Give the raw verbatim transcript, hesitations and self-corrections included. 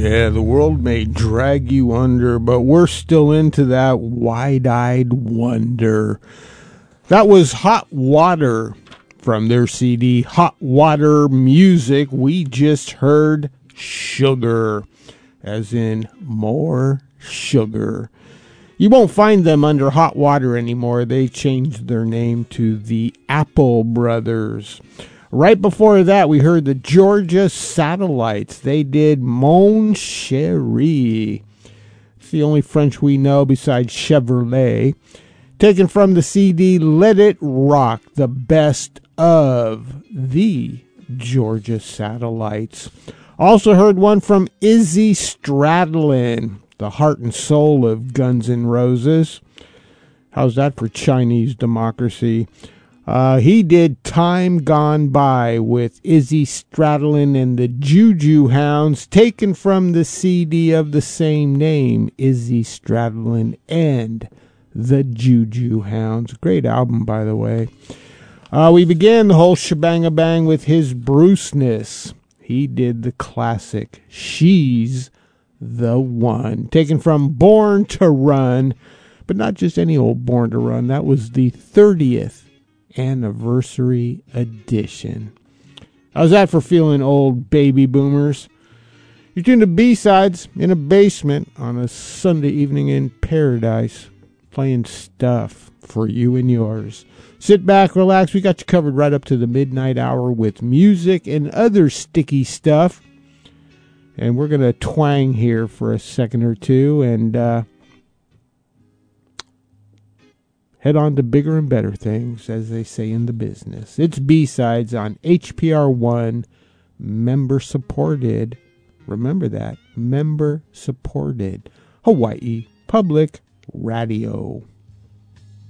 Yeah, the world may drag you under, but we're still into that wide-eyed wonder. That was Hot Water from their C D, Hot Water Music. We just heard Sugar, as in more sugar. You won't find them under Hot Water anymore. They changed their name to the Apple Brothers. Right before that, we heard the Georgia Satellites. They did Mon Chéri. It's the only French we know besides Chevrolet. Taken from the C D Let It Rock, the best of the Georgia Satellites. Also heard one from Izzy Stradlin, the heart and soul of Guns N' Roses. How's that for Chinese democracy? Uh, he did Time Gone By with Izzy Stradlin and the Juju Hounds, taken from the C D of the same name, Izzy Stradlin and the Juju Hounds. Great album, by the way. Uh, we began the whole shebang-a-bang with his Bruceness. He did the classic She's the One, taken from Born to Run, but not just any old Born to Run. That was the thirtieth anniversary edition. How's that for feeling old, baby boomers? You're tuned to B-Sides in a basement on a Sunday evening in paradise, playing stuff for you and yours. Sit back, relax. We got you covered right up to the midnight hour with music and other sticky stuff. And we're going to twang here for a second or two and uh, head on to bigger and better things, as they say in the business. It's B-Sides on H P R one, member-supported. Remember that, member-supported Hawaii Public Radio.